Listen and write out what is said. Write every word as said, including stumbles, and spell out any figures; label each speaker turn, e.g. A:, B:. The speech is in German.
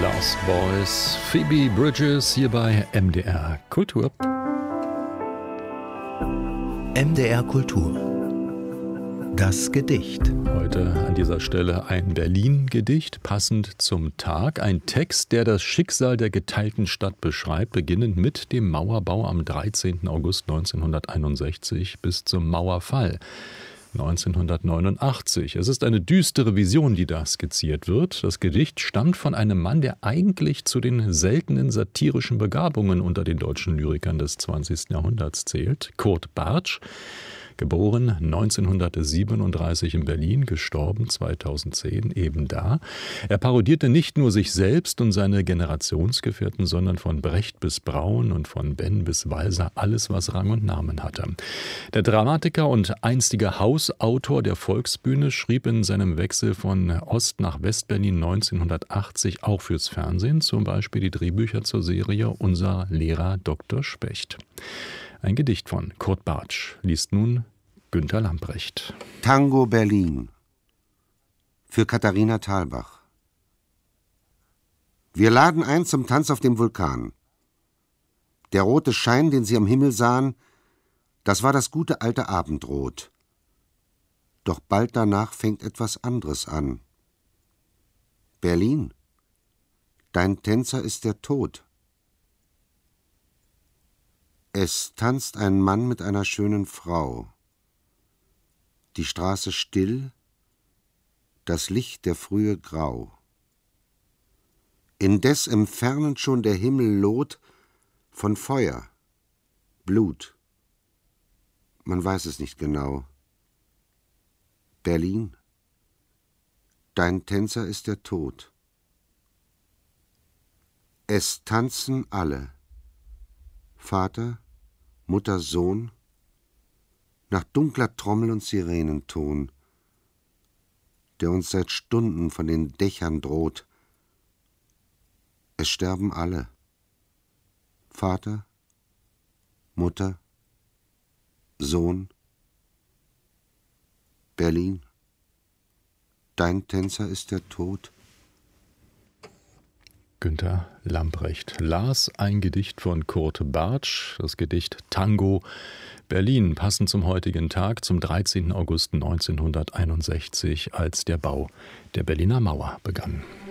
A: Lost Boys, Phoebe Bridgers hier bei M D R Kultur.
B: M D R Kultur. Das Gedicht.
A: Heute an dieser Stelle ein Berlin-Gedicht, passend zum Tag. Ein Text, der das Schicksal der geteilten Stadt beschreibt, beginnend mit dem Mauerbau am dreizehnten August neunzehnhunderteinundsechzig bis zum Mauerfall neunzehnhundertneunundachtzig. Es ist eine düstere Vision, die da skizziert wird. Das Gedicht stammt von einem Mann, der eigentlich zu den seltenen satirischen Begabungen unter den deutschen Lyrikern des zwanzigsten Jahrhunderts zählt. Kurt Bartsch, geboren neunzehnhundertsiebenunddreißig in Berlin, gestorben zweitausendzehn eben da. Er parodierte nicht nur sich selbst und seine Generationsgefährten, sondern von Brecht bis Braun und von Ben bis Walser alles, was Rang und Namen hatte. Der Dramatiker und einstige Hausautor der Volksbühne schrieb in seinem Wechsel von Ost- nach Westberlin neunzehnhundertachtzig auch fürs Fernsehen, zum Beispiel die Drehbücher zur Serie Unser Lehrer Doktor Specht. Ein Gedicht von Kurt Bartsch liest nun Günter Lamprecht.
C: Tango Berlin für Katharina Thalbach. Wir laden ein zum Tanz auf dem Vulkan. Der rote Schein, den Sie am Himmel sahen, das war das gute alte Abendrot. Doch bald danach fängt etwas anderes an. Berlin, dein Tänzer ist der Tod. Es tanzt ein Mann mit einer schönen Frau. Die Straße still, das Licht der Frühe grau. Indes im Fernen schon der Himmel loht von Feuer, Blut. Man weiß es nicht genau. Berlin, dein Tänzer ist der Tod. Es tanzen alle. Vater, Mutter, Sohn, nach dunkler Trommel und Sirenenton, der uns seit Stunden von den Dächern droht. Es sterben alle. Vater, Mutter, Sohn. Berlin, dein Tänzer ist der Tod.
A: Günter Lamprecht las ein Gedicht von Kurt Bartsch, das Gedicht Tango Berlin, passend zum heutigen Tag, zum dreizehnten August neunzehnhunderteinundsechzig, als der Bau der Berliner Mauer begann.